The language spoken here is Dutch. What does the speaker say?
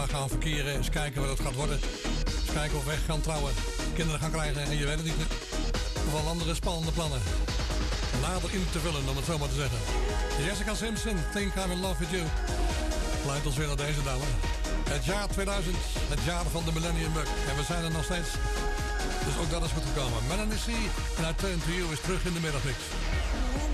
gaan verkeren. Eens kijken wat het gaat worden. Eens kijken of we echt gaan trouwen. Kinderen gaan krijgen en je weet het niet. Of al andere spannende plannen. Nader in te vullen, om het zo maar te zeggen. Jessica Simpson, Think I'm in Love With You. Leidt ons weer naar deze dame. Het jaar 2000, het jaar van de Millennium Bug. En we zijn er nog steeds. Dus ook dat is goed gekomen. Melanie C. en I Turn To You is terug in de middagmix.